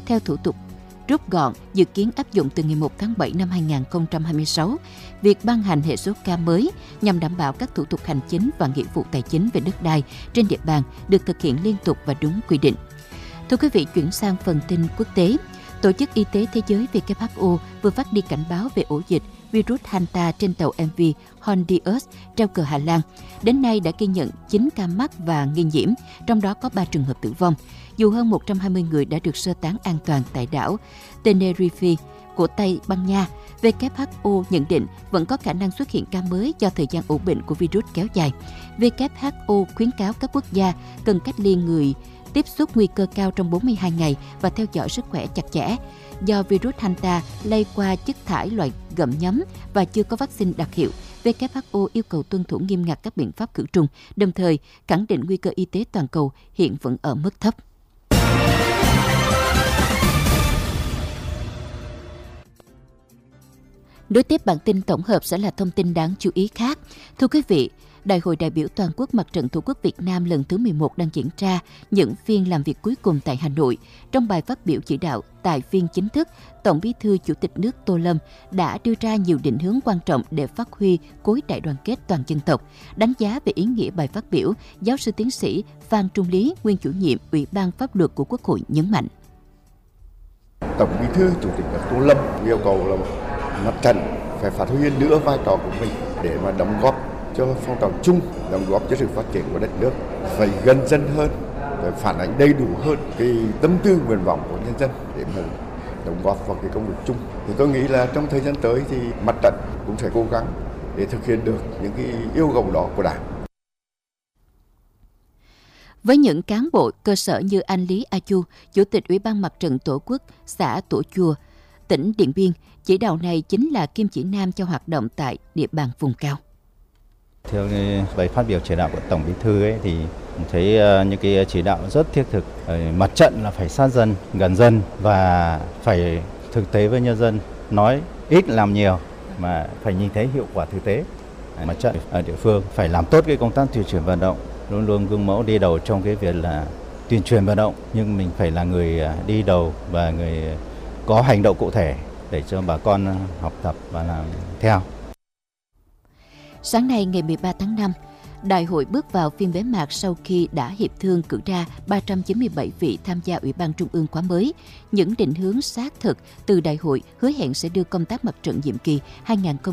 theo thủ tục rút gọn, dự kiến áp dụng từ ngày 1 tháng 7 năm 2026. Việc ban hành hệ số K mới nhằm đảm bảo các thủ tục hành chính và nghĩa vụ tài chính về đất đai trên địa bàn được thực hiện liên tục và đúng quy định. Thưa quý vị, chuyển sang phần tin quốc tế. Tổ chức Y tế Thế giới WHO vừa phát đi cảnh báo về ổ dịch virus Hanta trên tàu MV Hondius treo cờ Hà Lan. Đến nay đã ghi nhận 9 ca mắc và nghi nhiễm, trong đó có 3 trường hợp tử vong. Dù hơn 120 người đã được sơ tán an toàn tại đảo Tenerife của Tây Ban Nha, WHO nhận định vẫn có khả năng xuất hiện ca mới do thời gian ủ bệnh của virus kéo dài. WHO khuyến cáo các quốc gia cần cách ly người tiếp xúc nguy cơ cao trong 42 ngày và theo dõi sức khỏe chặt chẽ. Do virus Hanta lây qua chất thải loại gặm nhấm và chưa có vaccine đặc hiệu, WHO yêu cầu tuân thủ nghiêm ngặt các biện pháp khử trùng, đồng thời khẳng định nguy cơ y tế toàn cầu hiện vẫn ở mức thấp. Nối tiếp bản tin tổng hợp sẽ là thông tin đáng chú ý khác. Thưa quý vị, Đại hội đại biểu toàn quốc Mặt trận Tổ quốc Việt Nam lần thứ 11 đang diễn ra những phiên làm việc cuối cùng tại Hà Nội. Trong bài phát biểu chỉ đạo tại phiên chính thức, Tổng Bí thư Chủ tịch nước Tô Lâm đã đưa ra nhiều định hướng quan trọng để phát huy khối đại đoàn kết toàn dân tộc. Đánh giá về ý nghĩa bài phát biểu, giáo sư tiến sĩ Phan Trung Lý, nguyên chủ nhiệm Ủy ban Pháp luật của Quốc hội nhấn mạnh. Tổng Bí thư Chủ tịch nước Tô Lâm yêu cầu là mặt trận phải phát huy nữa vai trò của mình để mà đóng góp cho phong trào chung, đóng góp cho sự phát triển của đất nước, phải gần dân hơn, phải phản ánh đầy đủ hơn cái tâm tư nguyện vọng của nhân dân để mà đóng góp vào cái công việc chung. Thì tôi nghĩ là trong thời gian tới thì mặt trận cũng sẽ cố gắng để thực hiện được những cái yêu cầu đó của Đảng. Với những cán bộ cơ sở như anh Lý A Chu, Chủ tịch Ủy ban Mặt trận Tổ quốc xã Tổ Chùa, tỉnh Điện Biên, chỉ đạo này chính là kim chỉ nam cho hoạt động tại địa bàn vùng cao. Theo bài phát biểu chỉ đạo của Tổng Bí thư ấy, thì thấy những cái chỉ đạo rất thiết thực. Mặt trận là phải sát dân, gần dân và phải thực tế với nhân dân, nói ít làm nhiều mà phải nhìn thấy hiệu quả thực tế. Mặt trận ở địa phương phải làm tốt cái công tác tuyên truyền vận động, luôn luôn gương mẫu đi đầu trong cái việc là tuyên truyền vận động, nhưng mình phải là người đi đầu và người có hành động cụ thể để cho bà con học tập và làm theo. Sáng nay ngày 13 tháng 5, Đại hội bước vào phiên bế mạc sau khi đã hiệp thương cử ra 397 vị tham gia Ủy ban Trung ương khóa mới. Những định hướng xác thực từ đại hội hứa hẹn sẽ đưa công tác mặt trận nhiệm kỳ